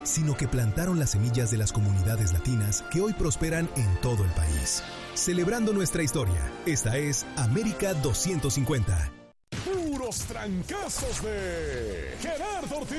sino que plantaron las semillas de las comunidades latinas que hoy prosperan en todo el país. Celebrando nuestra historia, esta es América 250. Puros trancazos de Gerardo Ortiz.